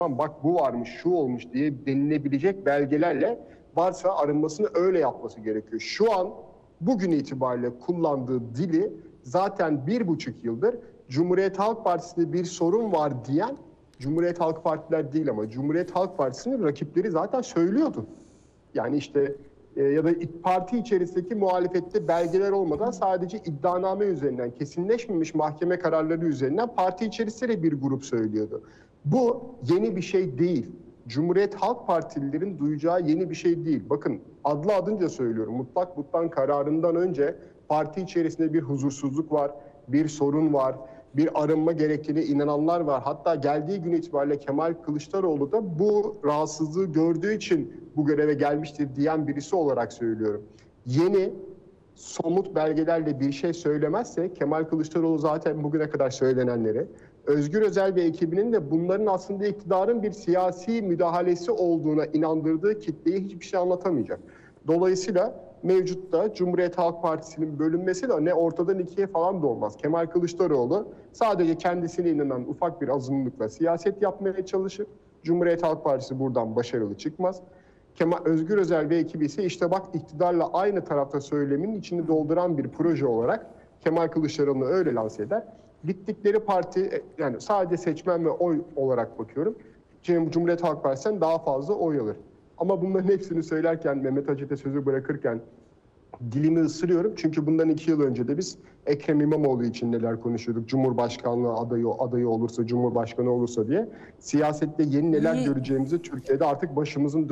bak bu varmış, şu olmuş diye denilebilecek belgelerle varsa arınmasını öyle yapması gerekiyor. Şu an bugün itibariyle kullandığı dili zaten 1,5 yıldır Cumhuriyet Halk Partisi'nde bir sorun var diyen Cumhuriyet Halk Partiler değil ama Cumhuriyet Halk Partisi'nin rakipleri zaten söylüyordu. Yani işte ya da parti içerisindeki muhalefette belgeler olmadan sadece iddianame üzerinden, kesinleşmemiş mahkeme kararları üzerinden parti içerisinde bir grup söylüyordu. Bu yeni bir şey değil. Cumhuriyet Halk Partililerin duyacağı yeni bir şey değil. Bakın adlı adınca söylüyorum. Mutlak butlan kararından önce parti içerisinde bir huzursuzluk var, bir sorun var, bir arınma gerektiğine inananlar var. Hatta geldiği gün itibariyle Kemal Kılıçdaroğlu da bu rahatsızlığı gördüğü için bu göreve gelmiştir diyen birisi olarak söylüyorum. Yeni somut belgelerle bir şey söylemezse Kemal Kılıçdaroğlu zaten bugüne kadar söylenenleri, Özgür Özel ve ekibinin de bunların aslında iktidarın bir siyasi müdahalesi olduğuna inandırdığı kitleye hiçbir şey anlatamayacak. Dolayısıyla mevcutta Cumhuriyet Halk Partisi'nin bölünmesi de ne ortadan ikiye falan da olmaz. Kemal Kılıçdaroğlu sadece kendisine inanan ufak bir azınlıkla siyaset yapmaya çalışır. Cumhuriyet Halk Partisi buradan başarılı çıkmaz. Özgür Özel ve ekibi ise işte bak iktidarla aynı tarafta söylemin içini dolduran bir proje olarak Kemal Kılıçdaroğlu'nu öyle lanse eder. Gittikleri parti, yani sadece seçmen ve oy olarak bakıyorum, Cumhuriyet Halk Partisi'nden daha fazla oy alır. Ama bunların hepsini söylerken, Mehmet Acit'e sözü bırakırken dilimi ısırıyorum. Çünkü bundan 2 yıl önce de biz Ekrem İmamoğlu için neler konuşuyorduk. Cumhurbaşkanlığı adayı olursa, Cumhurbaşkanı olursa diye. Siyasette yeni neler göreceğimizi Türkiye'de artık başımızın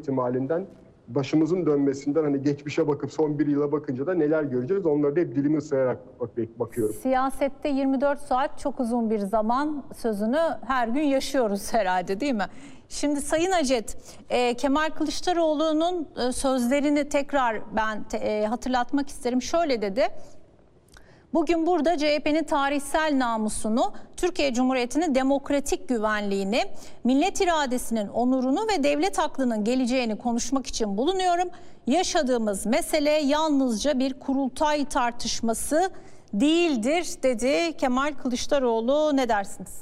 dönmesinden hani geçmişe bakıp son bir yıla bakınca da neler göreceğiz, onları da hep dilimi ısırarak bakıyorum. Siyasette 24 saat çok uzun bir zaman sözünü her gün yaşıyoruz herhalde, değil mi? Şimdi Sayın Acet, Kemal Kılıçdaroğlu'nun sözlerini tekrar ben hatırlatmak isterim. Şöyle dedi: bugün burada CHP'nin tarihsel namusunu, Türkiye Cumhuriyeti'nin demokratik güvenliğini, millet iradesinin onurunu ve devlet aklının geleceğini konuşmak için bulunuyorum. Yaşadığımız mesele yalnızca bir kurultay tartışması değildir, dedi Kemal Kılıçdaroğlu. Ne dersiniz?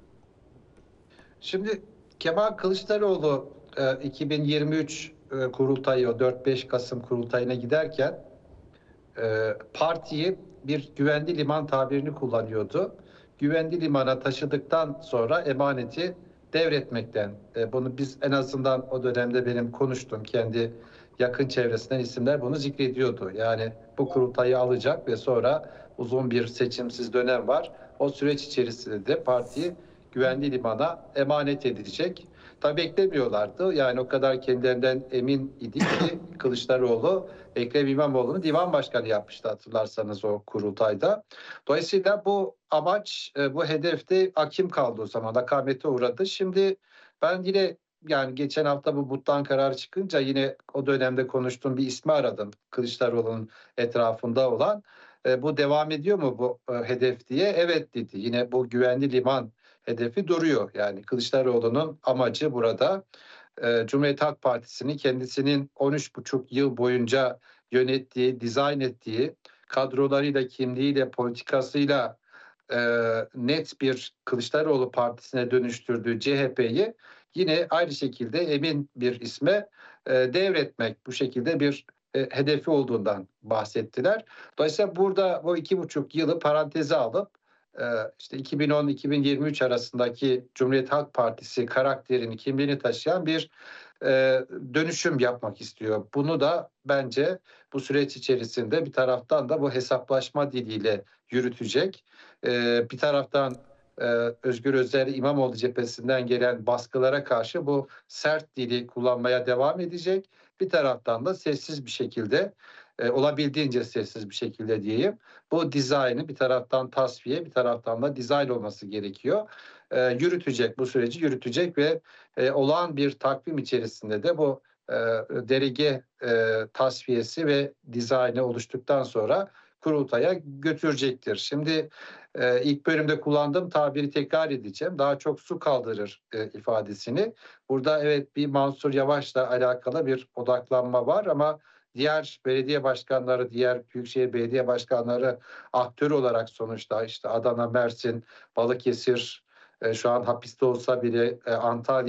Şimdi Kemal Kılıçdaroğlu 2023 kurultayı, o 4-5 Kasım kurultayına giderken partiyi bir güvenli liman tabirini kullanıyordu. Güvenli limana taşıdıktan sonra emaneti devretmekten. Bunu biz en azından o dönemde benim konuştuğum kendi yakın çevresinden isimler bunu zikrediyordu. Yani bu kurultayı alacak ve sonra uzun bir seçimsiz dönem var. O süreç içerisinde de partiyi güvenli limana emanet edilecek. Tabii beklemiyorlardı. Yani o kadar kendilerinden emin idi ki Kılıçdaroğlu Ekrem İmamoğlu'nu divan başkanı yapmıştı, hatırlarsanız o kurultayda. Dolayısıyla bu amaç, bu hedefte akim kaldı o zaman. Akamete uğradı. Şimdi ben yine, yani geçen hafta bu Butlan kararı çıkınca yine o dönemde konuştuğum bir ismi aradım. Kılıçdaroğlu'nun etrafında olan. Bu devam ediyor mu bu hedef diye? Evet dedi. Yine bu güvenli liman hedefi duruyor. Yani Kılıçdaroğlu'nun amacı burada Cumhuriyet Halk Partisi'nin kendisinin 13,5 yıl boyunca yönettiği, dizayn ettiği, kadrolarıyla, kimliğiyle, politikasıyla net bir Kılıçdaroğlu Partisi'ne dönüştürdüğü CHP'yi yine aynı şekilde emin bir isme devretmek, bu şekilde bir hedefi olduğundan bahsettiler. Dolayısıyla burada bu 2,5 yılı paranteze alıp işte 2010-2023 arasındaki Cumhuriyet Halk Partisi karakterini, kimliğini taşıyan bir dönüşüm yapmak istiyor. Bunu da bence bu süreç içerisinde bir taraftan da bu hesaplaşma diliyle yürütecek. Bir taraftan Özgür Özel İmamoğlu cephesinden gelen baskılara karşı bu sert dili kullanmaya devam edecek. Bir taraftan da sessiz bir şekilde, olabildiğince sessiz bir şekilde diyeyim, bu dizaynı bir taraftan tasfiye, bir taraftan da dizayn olması gerekiyor. Yürütecek, bu süreci yürütecek ve olağan bir takvim içerisinde de bu delege tasfiyesi ve dizaynı oluştuktan sonra kurultaya götürecektir. Şimdi ilk bölümde kullandığım tabiri tekrar edeceğim. Daha çok su kaldırır ifadesini. Burada evet, bir Mansur Yavaş'la alakalı bir odaklanma var ama diğer belediye başkanları, diğer büyükşehir belediye başkanları aktör olarak sonuçta işte Adana, Mersin, Balıkesir, Şu an hapiste olsa bile Antalya